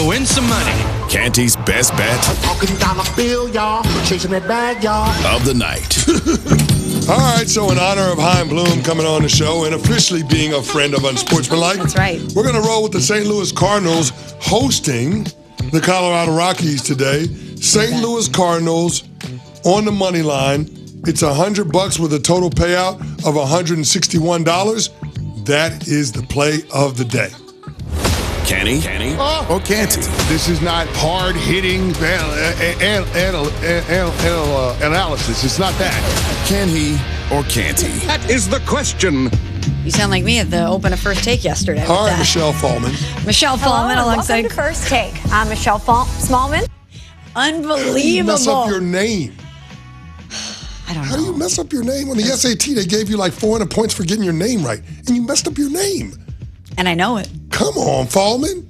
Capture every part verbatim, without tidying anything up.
to win some money. Canty's best bet. Talking dollar bill, y'all. Chasing that bag, y'all. Of the night. All right, so in honor of Chaim Bloom coming on the show and officially being a friend of Unsportsmanlike, That's right. We're going to roll with the Saint Louis Cardinals hosting the Colorado Rockies today. Saint Louis Cardinals on the money line. It's a hundred bucks with a total payout of one hundred sixty-one dollars. That is the play of the day. Kenny, Kenny, Oh. or Canty? This is not hard-hitting anal- anal- anal- anal- anal- uh, analysis. It's not that. Can he or can't he? That is the question. You sound like me at the Open a First Take yesterday. with All right, that. Michelle Fallman. Michelle Hello, Fallman and alongside. welcome to First Take. I'm Michelle Fall- Smallman. Unbelievable. You mess up your name. I don't know. How do you mess up your name? On the S A T, they gave you like four hundred points for getting your name right, and you messed up your name. And I know it. Come on, Fallman.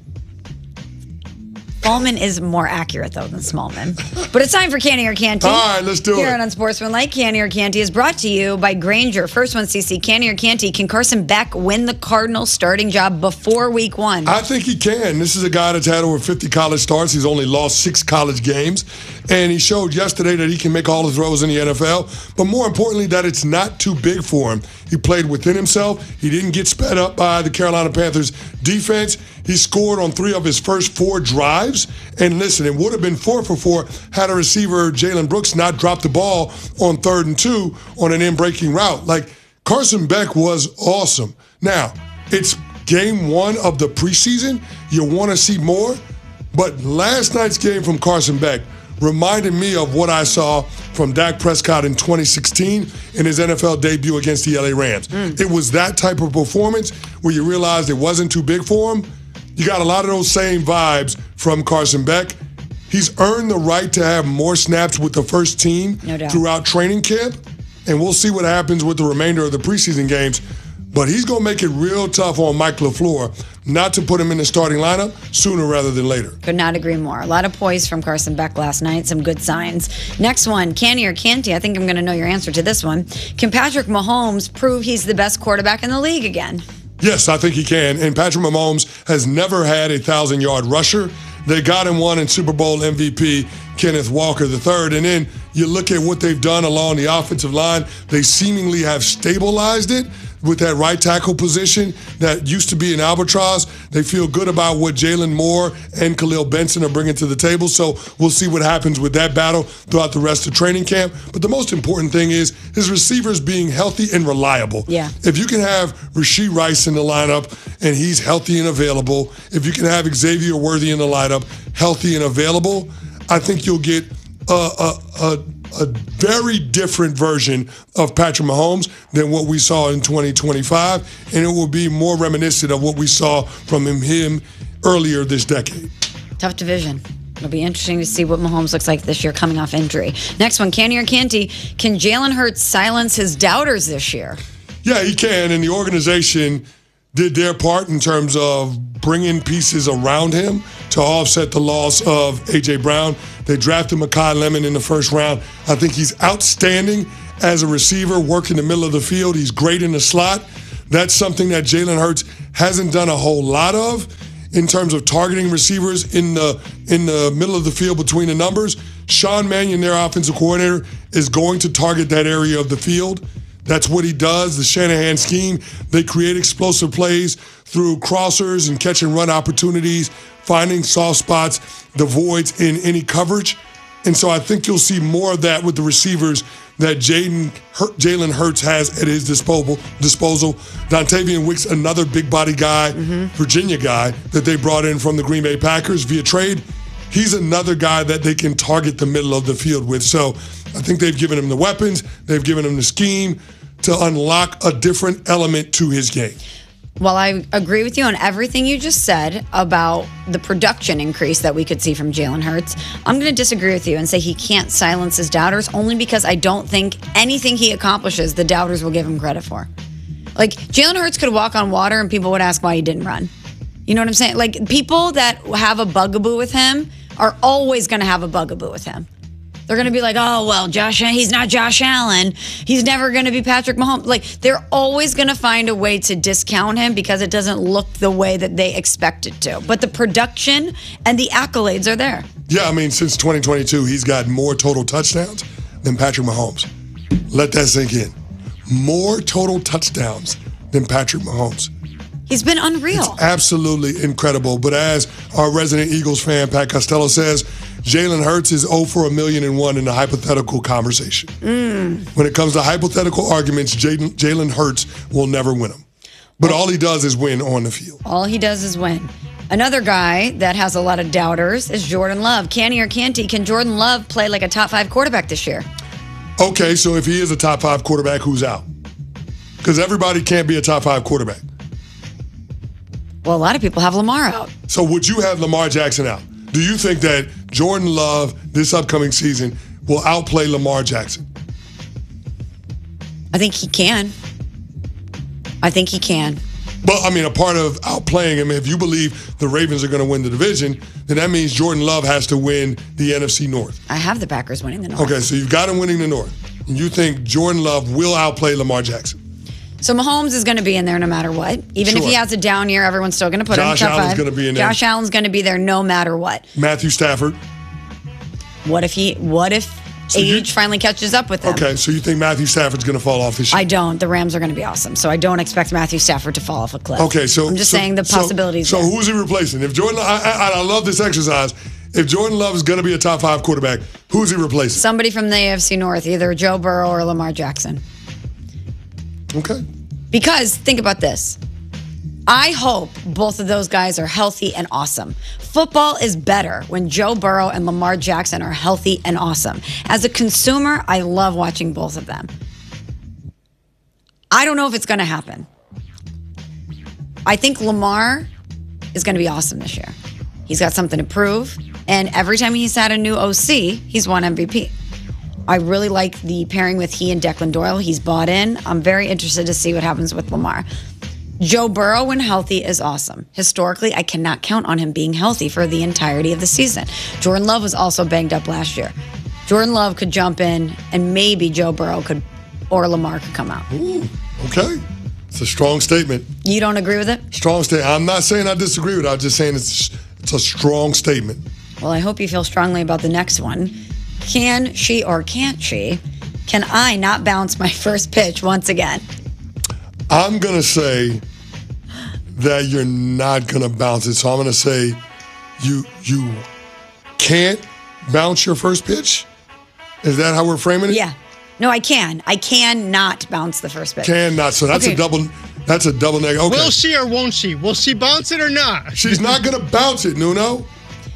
Fallman is more accurate, though, than Smallman. But it's time for Canty or Canty. All right, let's do Here it. on Unsportsmanlike, Canty or Canty is brought to you by Granger. First one, C C, Canty or Canty. Can Carson Beck win the Cardinals starting job before week one? I think he can. This is a guy that's had over fifty college starts. He's only lost six college games. And he showed yesterday that he can make all the throws in the N F L. But more importantly, that it's not too big for him. He played within himself. He didn't get sped up by the Carolina Panthers defense. He scored on three of his first four drives. And listen, it would have been four for four had a receiver, Jalen Brooks, not dropped the ball on third and two on an in-breaking route. Like, Carson Beck was awesome. Now, it's game one of the preseason. You want to see more. But last night's game from Carson Beck reminded me of what I saw from Dak Prescott in twenty sixteen in his N F L debut against the L A Rams. Mm. It was that type of performance where you realized it wasn't too big for him. You got a lot of those same vibes from Carson Beck. He's earned the right to have more snaps with the first team No doubt. throughout training camp, and we'll see what happens with the remainder of the preseason games. But he's going to make it real tough on Mike LaFleur not to put him in the starting lineup sooner rather than later. Could not agree more. A lot of poise from Carson Beck last night. Some good signs. Next one, Canty or Canty. I think I'm going to know your answer to this one. Can Patrick Mahomes prove he's the best quarterback in the league again? Yes, I think he can. And Patrick Mahomes has never had a thousand-yard rusher. They got him one in Super Bowl M V P, Kenneth Walker the third. And then you look at what they've done along the offensive line. They seemingly have stabilized it with that right tackle position that used to be an albatross. They feel good about what Jalen Moore and Khalil Benson are bringing to the table. So we'll see what happens with that battle throughout the rest of training camp. But the most important thing is his receivers being healthy and reliable. Yeah. If you can have Rashee Rice in the lineup and he's healthy and available, if you can have Xavier Worthy in the lineup, healthy and available, I think you'll get a, a, a, a very different version of Patrick Mahomes than what we saw in twenty twenty-five, and it will be more reminiscent of what we saw from him, him earlier this decade. Tough division. It'll be interesting to see what Mahomes looks like this year coming off injury. Next one, Canty or Canty. Can Jalen Hurts silence his doubters this year? Yeah, he can, and the organization did their part in terms of bringing pieces around him to offset the loss of A J. Brown. They drafted Mekhi Lemon in the first round. I think he's outstanding as a receiver, working the middle of the field. He's great in the slot. That's something that Jalen Hurts hasn't done a whole lot of in terms of targeting receivers in the in the middle of the field between the numbers. Sean Mannion, their offensive coordinator, is going to target that area of the field. That's what he does, the Shanahan scheme. They create explosive plays through crossers and catch and run opportunities, finding soft spots, the voids in any coverage. And so I think you'll see more of that with the receivers that Jaden Jalen Hurts has at his disposal. disposal. Dontavian Wicks, another big body guy, mm-hmm. Virginia guy that they brought in from the Green Bay Packers via trade. He's another guy that they can target the middle of the field with. So I think they've given him the weapons, they've given him the scheme to unlock a different element to his game. Well, I agree with you on everything you just said about the production increase that we could see from Jalen Hurts. I'm going to disagree with you and say he can't silence his doubters only because I don't think anything he accomplishes, the doubters will give him credit for. Like, Jalen Hurts could walk on water and people would ask why he didn't run. You know what I'm saying? Like, people that have a bugaboo with him are always going to have a bugaboo with him. They're going to be like, oh, well, Josh, he's not Josh Allen. He's never going to be Patrick Mahomes. Like, they're always going to find a way to discount him because it doesn't look the way that they expect it to. But the production and the accolades are there. Yeah, I mean, since twenty twenty-two, he's got more total touchdowns than Patrick Mahomes. Let that sink in. More total touchdowns than Patrick Mahomes. He's been unreal. It's absolutely incredible. But as our resident Eagles fan, Pat Costello, says, Jalen Hurts is zero for a million and one in the hypothetical conversation. Mm. When it comes to hypothetical arguments, Jalen Jalen Hurts will never win them. But all he does is win on the field. All he does is win. Another guy that has a lot of doubters is Jordan Love. Can he or can't he? Can Jordan Love play like a top five quarterback this year? Okay, so if he is a top five quarterback, who's out? Because everybody can't be a top five quarterback. Well, a lot of people have Lamar out. So would you have Lamar Jackson out? Do you think that Jordan Love this upcoming season will outplay Lamar Jackson? I think he can. I think he can. But, I mean, a part of outplaying him, if you believe the Ravens are going to win the division, then that means Jordan Love has to win the N F C North. I have the Packers winning the North. Okay, so you've got him winning the North. And you think Jordan Love will outplay Lamar Jackson? So Mahomes is going to be in there no matter what. Even Sure. if he has a down year, everyone's still going to put Josh him in top Allen's five. gonna be in there. Josh Allen's going to be there no matter what. Matthew Stafford. What if he? What if So you- age finally catches up with him? Okay, so you think Matthew Stafford's going to fall off this year? I don't. The Rams are going to be awesome, so I don't expect Matthew Stafford to fall off a cliff. Okay, so I'm just so- saying the so- possibilities. So, there. who's he replacing? If Jordan, I, I, I love this exercise. If Jordan Love is going to be a top five quarterback, who's he replacing? Somebody from the A F C North, either Joe Burrow or Lamar Jackson. Okay. Because think about this. I hope both of those guys are healthy and awesome. Football is better when Joe Burrow and Lamar Jackson are healthy and awesome. As a consumer, I love watching both of them. I don't know if it's going to happen. I think Lamar is going to be awesome this year. He's got something to prove. And every time he's had a new O C, he's won M V P. I really like the pairing with he and Declan Doyle. He's bought in. I'm very interested to see what happens with Lamar. Joe Burrow, when healthy, is awesome. Historically, I cannot count on him being healthy for the entirety of the season. Jordan Love was also banged up last year. Jordan Love could jump in, and maybe Joe Burrow could, or Lamar could come out. Ooh, okay. It's a strong statement. You don't agree with it? Strong statement. I'm not saying I disagree with it. I'm just saying it's it's a strong statement. Well, I hope you feel strongly about the next one. Can she or can't she? Can I not bounce my first pitch once again? I'm going to say that you're not going to bounce it. So I'm going to say you you can't bounce your first pitch? Is that how we're framing it? Yeah. No, I can. I can not bounce the first pitch. Cannot. So that's Okay. a double that's a double negative. Okay. Will she or won't she? Will she bounce it or not? She's not going to bounce it, Nuno.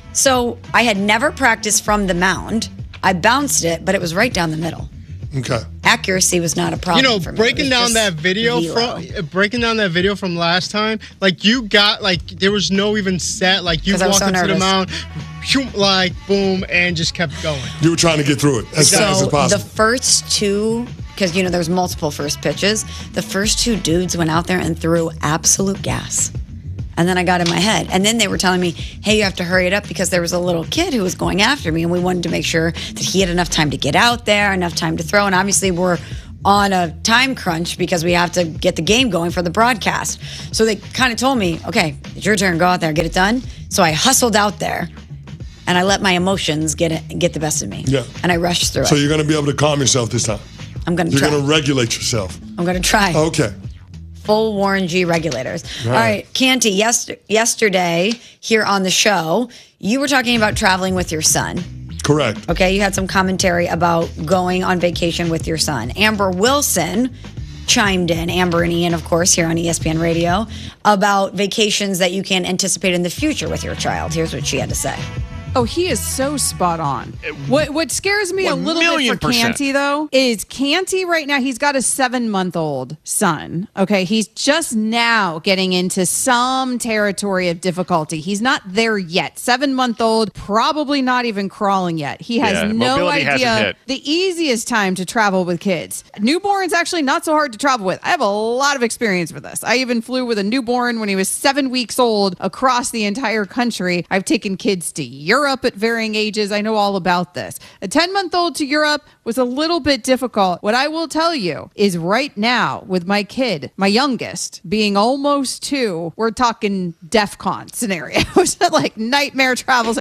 So I had never practiced from the mound. I bounced it, but it was right down the middle. Okay. Accuracy was not a problem. You know, for me. It breaking was down just that video velo. from uh, breaking down that video from last time, like you got like there was no even set, like you 'Cause I was walked so into the nervous. mound, phew, like boom, and just kept going. You were trying to get through it as fast as So the possible. first two, because you know there's multiple first pitches. The first two dudes went out there and threw absolute gas. And then I got in my head. And then they were telling me, hey, you have to hurry it up because there was a little kid who was going after me. And we wanted to make sure that he had enough time to get out there, enough time to throw. And obviously we're on a time crunch because we have to get the game going for the broadcast. So they kind of told me, okay, it's your turn. Go out there, get it done. So I hustled out there and I let my emotions get it, get the best of me. Yeah. And I rushed through So it. you're going to be able to calm yourself this time. I'm going to You're try. going to regulate yourself. I'm going to try. Okay. Full Warren G regulators. All right. right, Canty, yes, yesterday here on the show, you were talking about traveling with your son. Correct. Okay, you had some commentary about going on vacation with your son. Amber Wilson chimed in, Amber and Ian, of course, here on E S P N Radio, about vacations that you can anticipate in the future with your child. Here's what she had to say. Oh, he is so spot on. What what scares me a One little bit million for percent. Canty, though, is Canty right now, he's got a seven-month-old son, okay? He's just now getting into some territory of difficulty. He's not there yet. Seven-month-old, probably not even crawling yet. He has Yeah, no mobility hasn't idea hit. the easiest time to travel with kids. Newborn's actually not so hard to travel with. I have a lot of experience with this. I even flew with a newborn when he was seven weeks old across the entire country. I've taken kids to Europe. Europe at varying ages. I know all about this. A ten-month-old to Europe was a little bit difficult. What I will tell you is right now with my kid, my youngest, being almost two, we're talking DEFCON scenarios, like nightmare travels.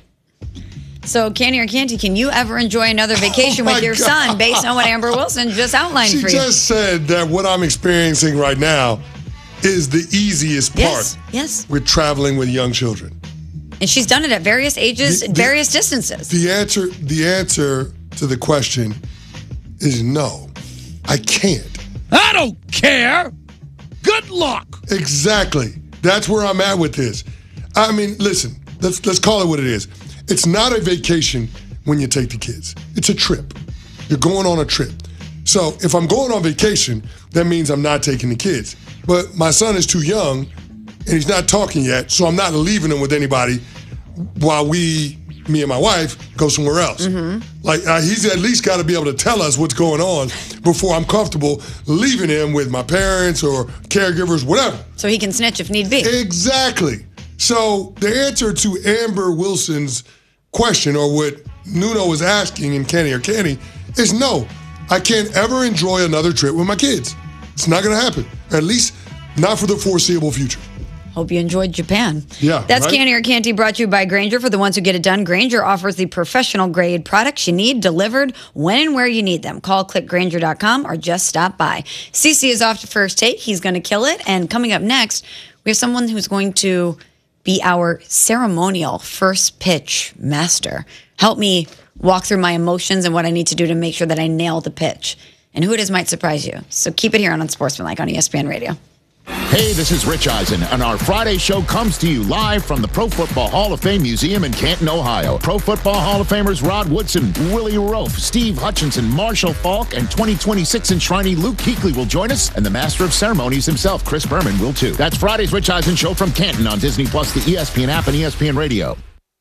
So, Candy or Canty, can you ever enjoy another vacation Oh with your God. son based on what Amber Wilson just outlined She for you? just said that what I'm experiencing right now is the easiest part Yes, yes. with traveling with young children. And she's done it at various ages, The- and the- various distances. The answer, the answer to the question is no. I can't. I don't care. Good luck. Exactly. That's where I'm at with this. I mean, listen, let's let's call it what it is. It's not a vacation when you take the kids. It's a trip. You're going on a trip. So if I'm going on vacation, that means I'm not taking the kids. But my son is too young and he's not talking yet, so I'm not leaving him with anybody while we, me and my wife, go somewhere else. Mm-hmm. Like uh, he's at least got to be able to tell us what's going on before I'm comfortable leaving him with my parents or caregivers, whatever. So he can snitch if need be. Exactly. So the answer to Amber Wilson's question, or what Nuno was asking in Candy or Canty, is no. I can't ever enjoy another trip with my kids. It's not going to happen. At least not for the foreseeable future. Hope you enjoyed Japan. Yeah, That's right? Candy or Canty brought to you by Grainger. For the ones who get it done, Grainger offers the professional grade products you need delivered when and where you need them. Call click grainger dot com or just stop by. Cece is off to first take. He's going to kill it. And coming up next, we have someone who's going to be our ceremonial first pitch master. Help me walk through my emotions and what I need to do to make sure that I nail the pitch. And who it is might surprise you. So keep it here on Unsportsmanlike on E S P N Radio. Hey, this is Rich Eisen, and our Friday show comes to you live from the Pro Football Hall of Fame Museum in Canton, Ohio. Pro Football Hall of Famers Rod Woodson, Willie Rofe, Steve Hutchinson, Marshall Falk, and twenty twenty-six enshrinee Luke Kuechly will join us, and the Master of Ceremonies himself, Chris Berman, will too. That's Friday's Rich Eisen show from Canton on Disney Plus, the E S P N app, and E S P N Radio.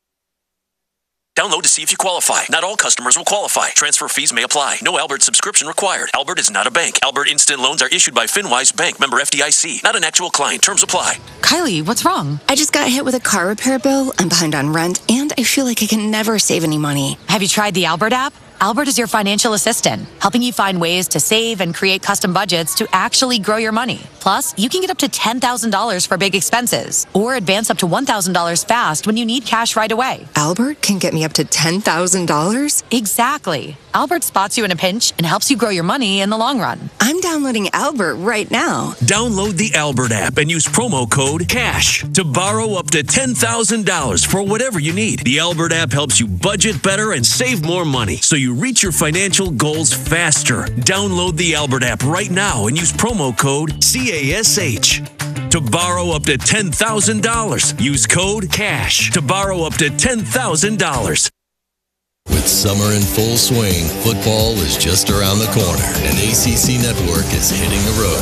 Download to see if you qualify. Not all customers will qualify. Transfer fees may apply. No Albert subscription required. Albert is not a bank. Albert Instant Loans are issued by FinWise Bank, member F D I C. Not an actual client. Terms apply. Kylie, what's wrong? I just got hit with a car repair bill. I'm behind on rent, and I feel like I can never save any money. Have you tried the Albert app? Albert is your financial assistant, helping you find ways to save and create custom budgets to actually grow your money. Plus, you can get up to ten thousand dollars for big expenses or advance up to one thousand dollars fast when you need cash right away. Albert can get me up to ten thousand dollars? Exactly. Albert spots you in a pinch and helps you grow your money in the long run. I'm downloading Albert right now. Download the Albert app and use promo code CASH to borrow up to ten thousand dollars for whatever you need. The Albert app helps you budget better and save more money so you reach your financial goals faster. Download the Albert app right now and use promo code C A S H to borrow up to ten thousand dollars. Use code CASH to borrow up to ten thousand dollars. With summer in full swing, football is just around the corner, and A C C Network is hitting the road.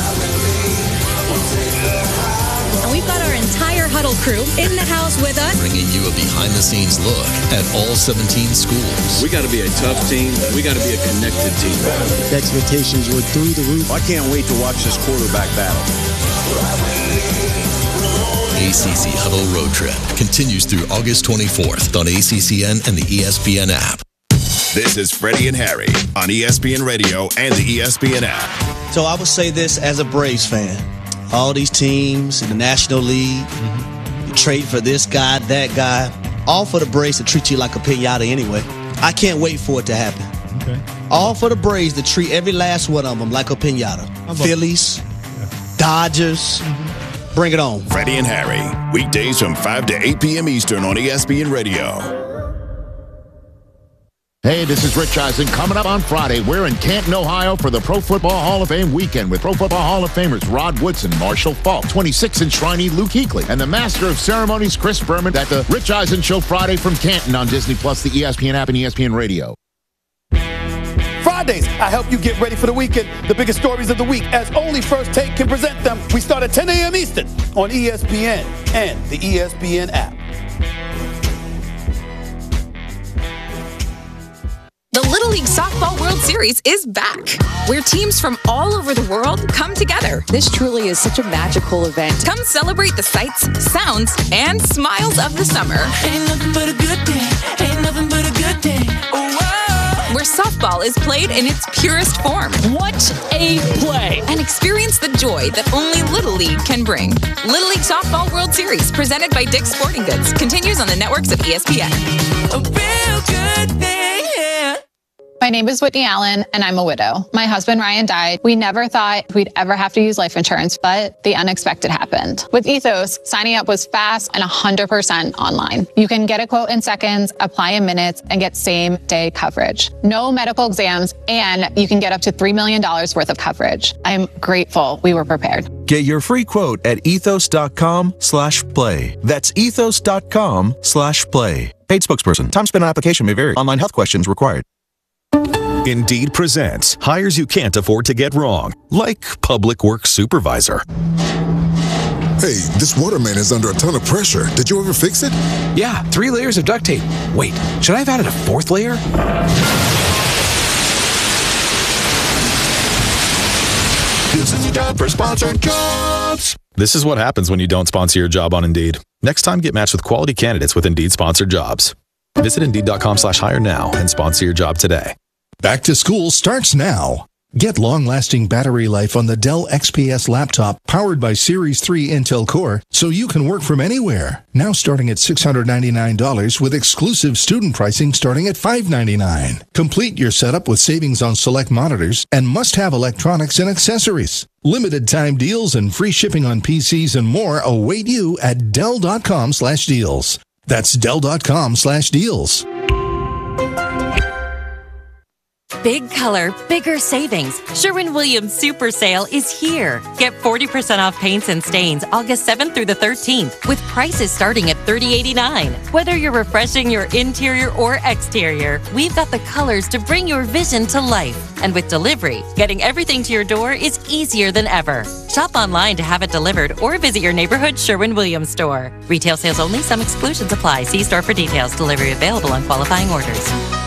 And we've got our entire Huddle crew in the house with us, Bringing you a behind-the-scenes look at all seventeen schools. We got to be a tough team. We got to be a connected team. The expectations were through the roof. I can't wait to watch this quarterback battle. A C C Huddle Road Trip continues through August twenty-fourth on A C C N and the E S P N app. This is Freddie and Harry on E S P N Radio and the E S P N app. So I would say this as a Braves fan. All these teams in the National League, you trade for this guy, that guy, all for the Braves to treat you like a pinata anyway. I can't wait for it to happen. Okay. All for the Braves to treat every last one of them like a pinata. Phillies, yeah. Dodgers, mm-hmm. Bring it on. Freddie and Harry, weekdays from five to eight p.m. Eastern on E S P N Radio. Hey, this is Rich Eisen. Coming up on Friday, we're in Canton, Ohio for the Pro Football Hall of Fame weekend with Pro Football Hall of Famers Rod Woodson, Marshall Falk, twenty-six enshrinee Luke Kuechly, and the Master of Ceremonies Chris Berman at the Rich Eisen Show Friday from Canton on Disney Plus, the E S P N app, and E S P N Radio. Fridays, I help you get ready for the weekend. The biggest stories of the week, as only First Take can present them. We start at ten a.m. Eastern on E S P N and the E S P N app. The Little League Softball World Series is back, where teams from all over the world come together. This truly is such a magical event. Come celebrate the sights, sounds, and smiles of the summer. Ain't nothing but a good day. Ain't softball is played in its purest form. What a play! And experience the joy that only Little League can bring. Little League Softball World Series, presented by Dick's Sporting Goods, continues on the networks of E S P N. A real good thing, yeah. My name is Whitney Allen, and I'm a widow. My husband, Ryan, died. We never thought we'd ever have to use life insurance, but the unexpected happened. With Ethos, signing up was fast and one hundred percent online. You can get a quote in seconds, apply in minutes, and get same-day coverage. No medical exams, and you can get up to three million dollars worth of coverage. I'm grateful we were prepared. Get your free quote at ethos.com slash play. That's ethos.com slash play. Paid spokesperson. Time spent on application may vary. Online health questions required. Indeed presents hires you can't afford to get wrong, like public works supervisor. Hey, this waterman is under a ton of pressure. Did you ever fix it? Yeah, three layers of duct tape. Wait, should I have added a fourth layer? This is a job for sponsored jobs. This is what happens when you don't sponsor your job on Indeed. Next time, get matched with quality candidates with Indeed sponsored jobs. Visit Indeed.com slash hire now and sponsor your job today. Back to school starts now. Get long-lasting battery life on the Dell X P S laptop powered by Series three Intel Core so you can work from anywhere. Now starting at six hundred ninety-nine dollars with exclusive student pricing starting at five hundred ninety-nine dollars. Complete your setup with savings on select monitors and must-have electronics and accessories. Limited time deals and free shipping on P Cs and more await you at Dell.com slash deals. That's Dell.com slash deals. Big color, bigger savings. Sherwin-Williams Super Sale is here. Get forty percent off paints and stains August seventh through the thirteenth with prices starting at thirty dollars and eighty-nine cents. Whether you're refreshing your interior or exterior, we've got the colors to bring your vision to life. And with delivery, getting everything to your door is easier than ever. Shop online to have it delivered or visit your neighborhood Sherwin-Williams store. Retail sales only. Some exclusions apply. See store for details. Delivery available on qualifying orders.